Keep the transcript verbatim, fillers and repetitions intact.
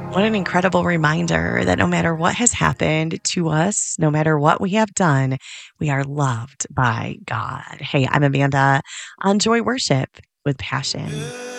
What an incredible reminder that no matter what has happened to us, no matter what we have done, we are loved by God. Hey, I'm Amanda on Joy Worship with Passion.